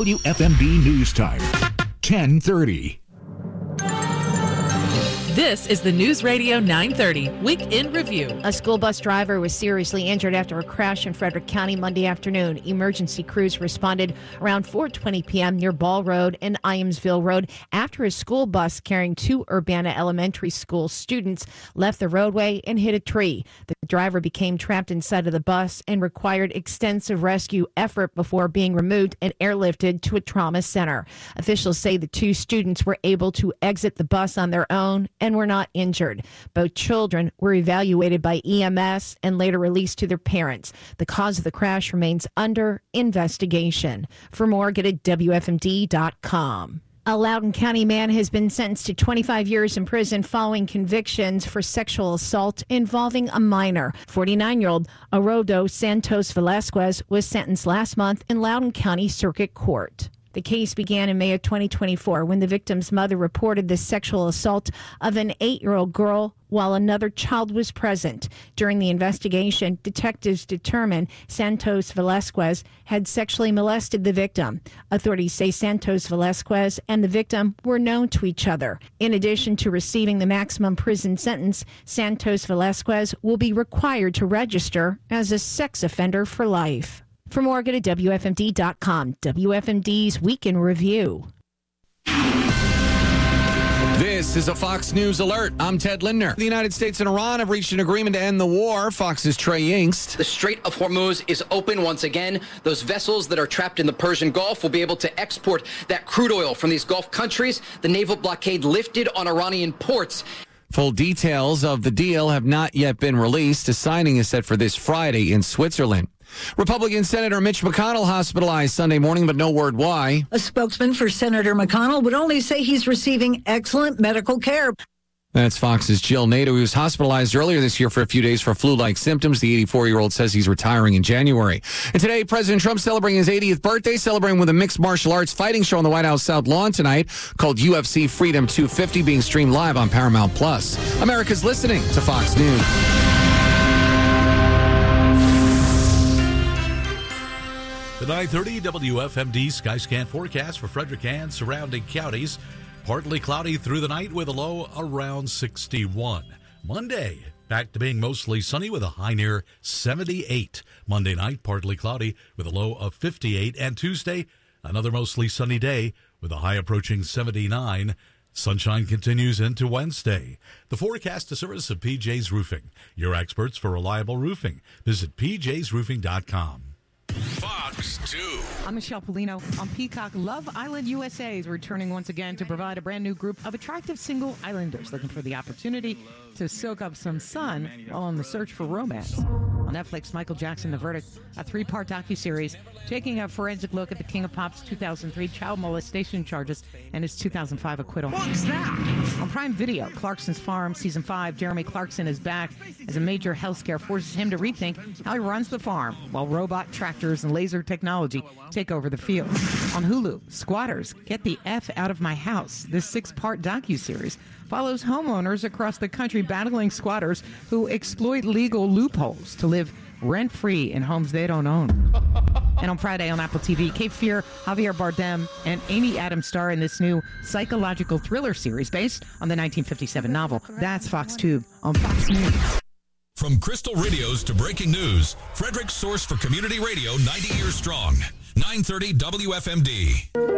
WFMD News Time, 10:30. This is the News Radio 930 Week in Review. A school bus driver was seriously injured after a crash in Frederick County Monday afternoon. Emergency crews responded around 4:20 p.m. near Ball Road and Iamsville Road after a school bus carrying two Urbana Elementary School students left the roadway and hit a tree. The driver became trapped inside of the bus and required extensive rescue effort before being removed and airlifted to a trauma center. Officials say the two students were able to exit the bus on their own and were not injured. Both children were evaluated by EMS and later released to their parents. The cause of the crash remains under investigation. For more, get at WFMD.com. A Loudoun County man has been sentenced to 25 years in prison following convictions for sexual assault involving a minor. 49-year-old Orodo Santos Velasquez was sentenced last month in Loudoun County Circuit Court. The case began in May of 2024 when the victim's mother reported the sexual assault of an 8-year-old girl while another child was present. During the investigation, detectives determined Santos Velasquez had sexually molested the victim. Authorities say Santos Velasquez and the victim were known to each other. In addition to receiving the maximum prison sentence, Santos Velasquez will be required to register as a sex offender for life. For more, go to WFMD.com. WFMD's Week in Review. This is a Fox News alert. I'm Ted Lindner. The United States and Iran have reached an agreement to end the war. Fox's Trey Yingst. The Strait of Hormuz is open once again. Those vessels that are trapped in the Persian Gulf will be able to export that crude oil from these Gulf countries. The naval blockade lifted on Iranian ports. Full details of the deal have not yet been released. A signing is set for this Friday in Switzerland. Republican Senator Mitch McConnell hospitalized Sunday morning, but no word why. A spokesman for Senator McConnell would only say he's receiving excellent medical care. That's Fox's Jill Nato. He was hospitalized earlier this year for a few days for flu-like symptoms. The 84-year-old says he's retiring in January. And today, President Trump celebrating his 80th birthday, celebrating with a mixed martial arts fighting show on the White House South Lawn tonight called UFC Freedom 250, being streamed live on Paramount+. America's listening to Fox News. The 930 WFMD Skyscan forecast for Frederick and surrounding counties. Partly cloudy through the night with a low around 61. Monday, back to being mostly sunny with a high near 78. Monday night, partly cloudy with a low of 58. And Tuesday, another mostly sunny day with a high approaching 79. Sunshine continues into Wednesday. The forecast a service of PJ's Roofing, your experts for reliable roofing. Visit pjsroofing.com. Fox 2. I'm Michelle Polino on Peacock. Love Island USA is returning once again to provide a brand new group of attractive single islanders looking for the opportunity to soak up some sun while on the search for romance. On Netflix, Michael Jackson, The Verdict, a 3-part docuseries taking a forensic look at the King of Pop's 2003 child molestation charges and his 2005 acquittal. What's that? On Prime Video, Clarkson's Farm, Season 5, Jeremy Clarkson is back as a major health scare forces him to rethink how he runs the farm while robot tractors and laser technology take over the field. On Hulu, Squatters, Get the F Out of My House. This 6-part docuseries follows homeowners across the country battling squatters who exploit legal loopholes to live rent-free in homes they don't own. And on Friday on Apple TV, Cape Fear, Javier Bardem, and Amy Adams star in this new psychological thriller series based on the 1957 novel. That's Fox Tube on Fox News. From Crystal Radios to breaking news, Frederick's source for community radio 90 years strong. 930 WFMD.